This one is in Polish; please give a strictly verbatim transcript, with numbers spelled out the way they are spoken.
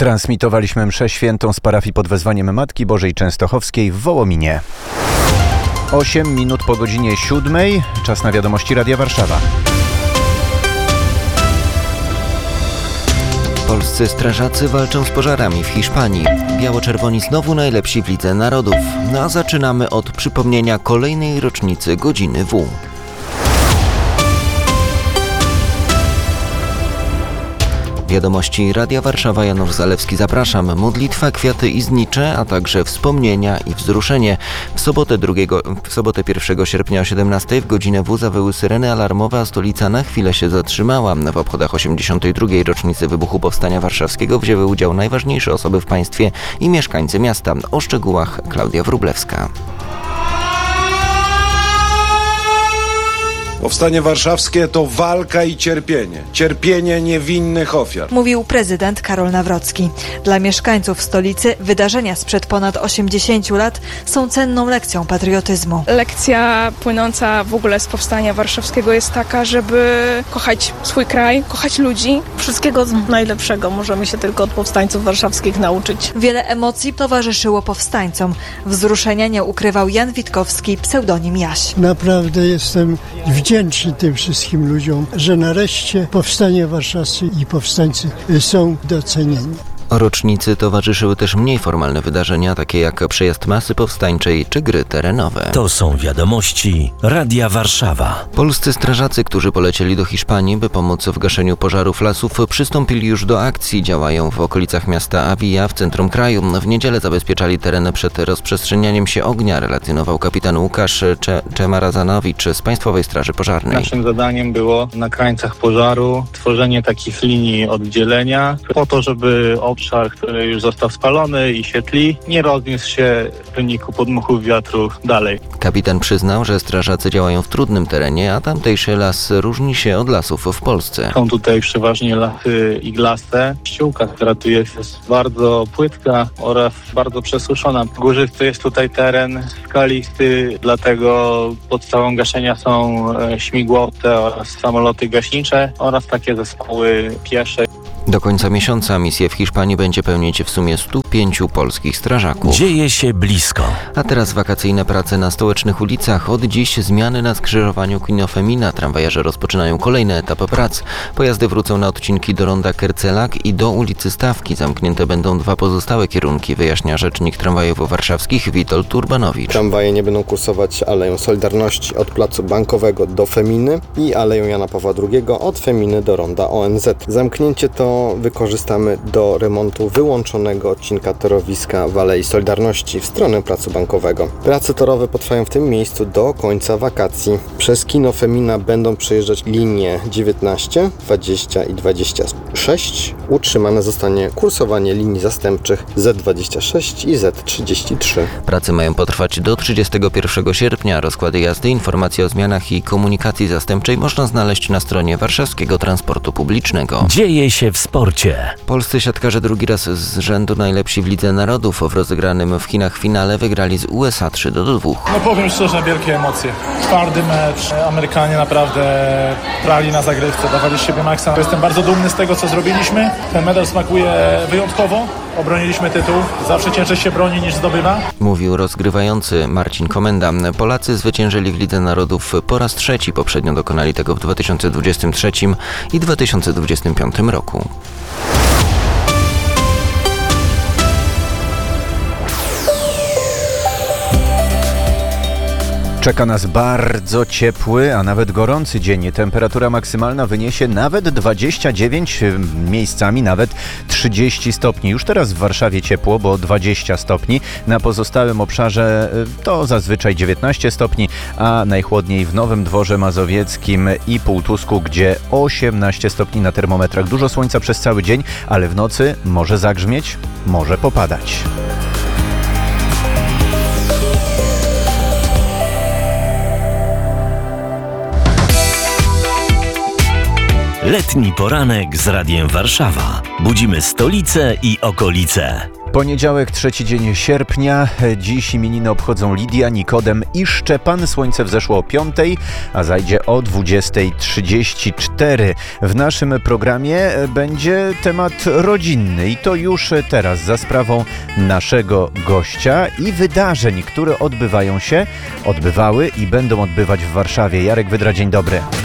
Transmitowaliśmy mszę świętą z parafii pod wezwaniem Matki Bożej Częstochowskiej w Wołominie. osiem minut po godzinie siódmej. Czas na wiadomości Radia Warszawa. Polscy strażacy walczą z pożarami w Hiszpanii. Biało-czerwoni znowu najlepsi w Lidze Narodów. No a zaczynamy od przypomnienia kolejnej rocznicy godziny W. Wiadomości Radia Warszawa, Janusz Zalewski, zapraszam. Modlitwa, kwiaty i znicze, a także wspomnienia i wzruszenie. W sobotę, drugiego, w sobotę pierwszego sierpnia o siedemnastej w godzinę W zawyły syreny alarmowe, a stolica na chwilę się zatrzymała. W obchodach osiemdziesiątej drugiej rocznicy wybuchu Powstania Warszawskiego wzięły udział najważniejsze osoby w państwie i mieszkańcy miasta. O szczegółach Klaudia Wróblewska. Powstanie warszawskie to walka i cierpienie. Cierpienie niewinnych ofiar. Mówił prezydent Karol Nawrocki. Dla mieszkańców stolicy wydarzenia sprzed ponad osiemdziesięciu lat są cenną lekcją patriotyzmu. Lekcja płynąca w ogóle z Powstania Warszawskiego jest taka, żeby kochać swój kraj, kochać ludzi. Wszystkiego najlepszego możemy się tylko od powstańców warszawskich nauczyć. Wiele emocji towarzyszyło powstańcom. Wzruszenia nie ukrywał Jan Witkowski, pseudonim Jaś. Naprawdę jestem wdzięczny tym wszystkim ludziom, że nareszcie Powstanie Warszawskie i powstańcy są docenieni. O rocznicy towarzyszyły też mniej formalne wydarzenia, takie jak przejazd masy powstańczej czy gry terenowe. To są wiadomości Radia Warszawa. Polscy strażacy, którzy polecieli do Hiszpanii, by pomóc w gaszeniu pożarów lasów, przystąpili już do akcji. Działają w okolicach miasta Avia w centrum kraju. W niedzielę zabezpieczali tereny przed rozprzestrzenianiem się ognia, relacjonował kapitan Łukasz Cze- Czemarazanowicz z Państwowej Straży Pożarnej. Naszym zadaniem było na krańcach pożaru tworzenie takich linii oddzielenia po to, żeby obszar, który już został spalony i świetli, nie rozniósł się w wyniku podmuchów wiatru dalej. Kapitan przyznał, że strażacy działają w trudnym terenie, a tamtejszy las różni się od lasów w Polsce. Są tutaj przeważnie lasy iglaste. Ściółka, która tu jest, jest bardzo płytka oraz bardzo przesuszona. Górzysty jest tutaj teren, skalisty, dlatego podstawą gaszenia są śmigłowce oraz samoloty gaśnicze oraz takie zespoły piesze. Do końca miesiąca misję w Hiszpanii będzie pełnić w sumie stu pięciu polskich strażaków. Dzieje się blisko. A teraz wakacyjne prace na stołecznych ulicach. Od dziś zmiany na skrzyżowaniu Quino-Femina. Tramwajarze rozpoczynają kolejny etap prac. Pojazdy wrócą na odcinki do ronda Kercelak i do ulicy Stawki. Zamknięte będą dwa pozostałe kierunki, wyjaśnia rzecznik tramwajów warszawskich Witold Urbanowicz. Tramwaje nie będą kursować Aleją Solidarności od Placu Bankowego do Feminy i Aleją Jana Pawła drugiego od Feminy do ronda O N Z. Zamknięcie to wykorzystamy do remontu wyłączonego odcinka torowiska w Alei Solidarności w stronę Placu Bankowego. Prace torowe potrwają w tym miejscu do końca wakacji. Przez Kino Femina będą przejeżdżać linie dziewiętnaście, dwadzieścia i dwadzieścia sześć. Utrzymane zostanie kursowanie linii zastępczych Z dwadzieścia sześć i Z trzydzieści trzy. Prace mają potrwać do trzydziestego pierwszego sierpnia. Rozkłady jazdy, informacje o zmianach i komunikacji zastępczej można znaleźć na stronie Warszawskiego Transportu Publicznego. Dzieje się w sporcie. Polscy siatkarze drugi raz z rzędu najlepsi w Lidze Narodów. W rozegranym w Chinach finale wygrali z U S A trzy do dwóch. No powiem szczerze, wielkie emocje. Twardy mecz. Amerykanie naprawdę brali na zagrywce, dawali z siebie maksa. Jestem bardzo dumny z tego, co zrobiliśmy. Ten medal smakuje wyjątkowo. Obroniliśmy tytuł. Zawsze ciężej się broni niż zdobywa. Mówił rozgrywający Marcin Komenda. Polacy zwyciężyli w Lidze Narodów po raz trzeci. Poprzednio dokonali tego w dwa tysiące dwudziestym trzecim i dwa tysiące dwudziestym piątym roku. Czeka nas bardzo ciepły, a nawet gorący dzień. Temperatura maksymalna wyniesie nawet dwadzieścia dziewięć, miejscami nawet trzydzieści stopni. Już teraz w Warszawie ciepło, bo dwadzieścia stopni. Na pozostałym obszarze to zazwyczaj dziewiętnaście stopni, a najchłodniej w Nowym Dworze Mazowieckim i Półtusku, gdzie osiemnaście stopni na termometrach. Dużo słońca przez cały dzień, ale w nocy może zagrzmieć, może popadać. Letni poranek z Radiem Warszawa. Budzimy stolicę i okolice. Poniedziałek, trzeci dzień sierpnia. Dziś imieniny obchodzą Lidia, Nikodem i Szczepan. Słońce wzeszło o piątej, a zajdzie o dwudziestej trzydzieści cztery. W naszym programie będzie temat rodzinny i to już teraz za sprawą naszego gościa i wydarzeń, które odbywają się, odbywały i będą odbywać w Warszawie. Jarek Wydra, dzień dobry.